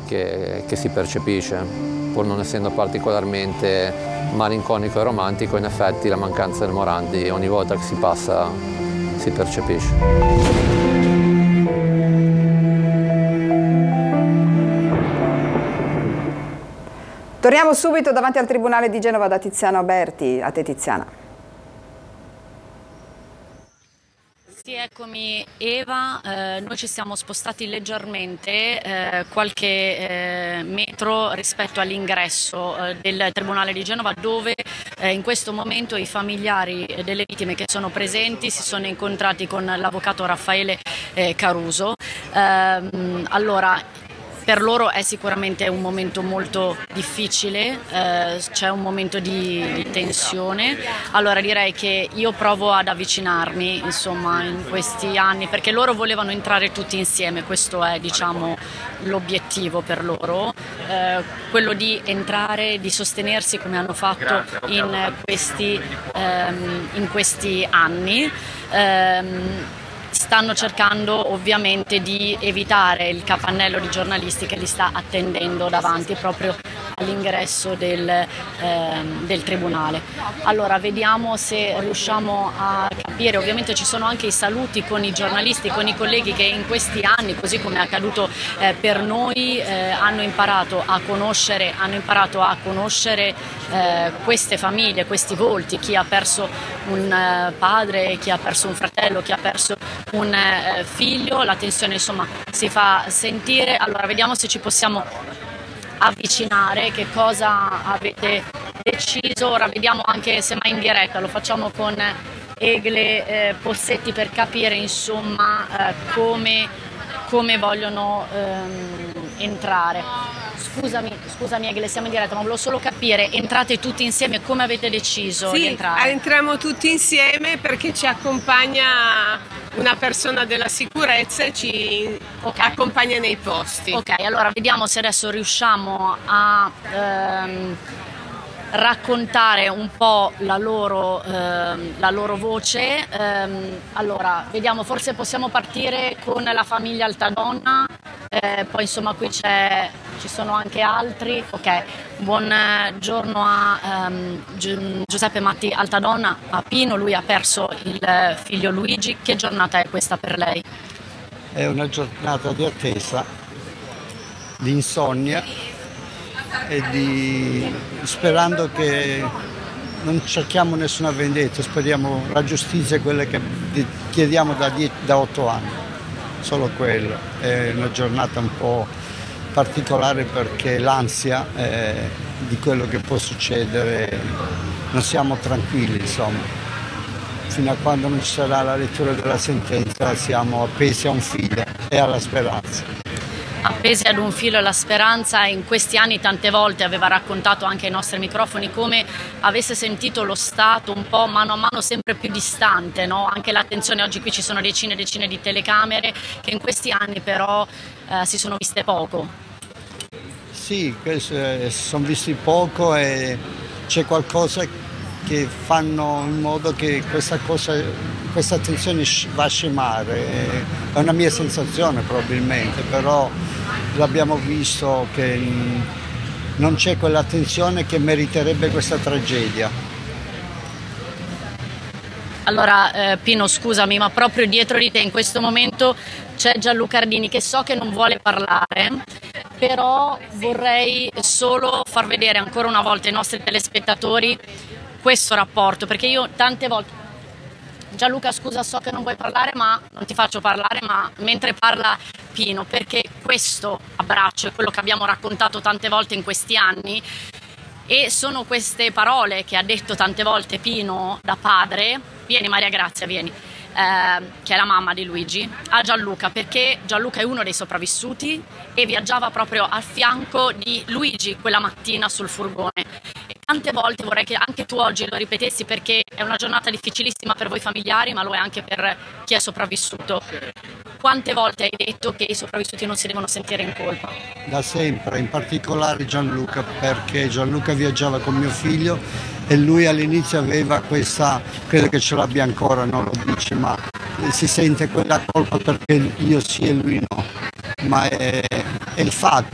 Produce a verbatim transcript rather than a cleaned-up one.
che, che si percepisce, pur non essendo particolarmente malinconico e romantico, in effetti la mancanza del Morandi ogni volta che si passa si percepisce. Torniamo subito davanti al Tribunale di Genova da Tiziana Berti. A te, Tiziana. Sì, eccomi Eva, eh, noi ci siamo spostati leggermente, eh, qualche eh, metro rispetto all'ingresso eh, del Tribunale di Genova, dove eh, in questo momento i familiari delle vittime che sono presenti si sono incontrati con l'avvocato Raffaele eh, Caruso. Eh, allora, per loro è sicuramente un momento molto difficile, eh, c'è un momento di, di tensione. Allora direi che io provo ad avvicinarmi, insomma, in questi anni, perché loro volevano entrare tutti insieme, questo è, diciamo, l'obiettivo per loro, eh, quello di entrare, di sostenersi come hanno fatto in questi, ehm, in questi anni. Ehm, Stanno cercando ovviamente di evitare il capannello di giornalisti che li sta attendendo davanti proprio all'ingresso del, ehm, del Tribunale. Allora vediamo se riusciamo a capire, ovviamente ci sono anche i saluti con i giornalisti, con i colleghi che in questi anni, così come è accaduto eh, per noi, eh, hanno imparato a conoscere, hanno imparato a conoscere eh, queste famiglie, questi volti, chi ha perso un eh, padre, chi ha perso un fratello, chi ha perso un eh, figlio, la tensione insomma si fa sentire. Allora vediamo se ci possiamo avvicinare, che cosa avete deciso. Ora vediamo anche semmai in diretta, lo facciamo con Egle eh, Possetti per capire insomma eh, come, come vogliono ehm, entrare. Scusami, scusami Egle, siamo in diretta, ma volevo solo capire, entrate tutti insieme, come avete deciso sì, di entrare? Sì, entriamo tutti insieme perché ci accompagna una persona della sicurezza e ci okay. accompagna nei posti. Ok, allora vediamo se adesso riusciamo a ehm, raccontare un po' la loro, ehm, la loro voce. Ehm, allora, vediamo, forse possiamo partire con la famiglia Altadonna, eh, poi insomma qui c'è, ci sono anche altri. Ok, buongiorno a ehm, Gi- Giuseppe Matti Altadonna, a Pino, lui ha perso il figlio Luigi. Che giornata è questa per lei? È una giornata di attesa, di insonnia e di sperando che non cerchiamo nessuna vendetta, speriamo la giustizia è quella che chiediamo da, die- da otto anni, solo quello. È una giornata un po' particolare perché l'ansia eh, di quello che può succedere, non siamo tranquilli insomma, fino a quando non ci sarà la lettura della sentenza siamo appesi a un filo e alla speranza. Appesi ad un filo alla speranza. In questi anni tante volte aveva raccontato anche ai nostri microfoni come avesse sentito lo Stato un po' mano a mano sempre più distante, no? Anche l'attenzione, oggi qui ci sono decine e decine di telecamere che in questi anni però eh, si sono viste poco. Sì, si sono visti poco e c'è qualcosa che fanno in modo che questa cosa, questa attenzione va a scemare. È una mia sensazione probabilmente, però l'abbiamo visto che non c'è quell'attenzione che meriterebbe questa tragedia. Allora eh, Pino, scusami, ma proprio dietro di te in questo momento c'è Gianluca Ardini, che so che non vuole parlare, però vorrei solo far vedere ancora una volta ai nostri telespettatori questo rapporto, perché io tante volte... Gianluca, scusa, so che non vuoi parlare, ma non ti faccio parlare, ma mentre parla Pino, perché questo abbraccio è quello che abbiamo raccontato tante volte in questi anni, e sono queste parole che ha detto tante volte Pino da padre. Vieni Maria Grazia, vieni, eh, che è la mamma di Luigi, a Gianluca, perché Gianluca è uno dei sopravvissuti e viaggiava proprio al fianco di Luigi quella mattina sul furgone. Tante volte vorrei che anche tu oggi lo ripetessi, perché è una giornata difficilissima per voi familiari, ma lo è anche per chi è sopravvissuto. Quante volte hai detto che i sopravvissuti non si devono sentire in colpa? Da sempre, in particolare Gianluca, perché Gianluca viaggiava con mio figlio e lui all'inizio aveva questa, credo che ce l'abbia ancora, non lo dice, ma si sente quella colpa perché io sì e lui no. Ma è, è il fatto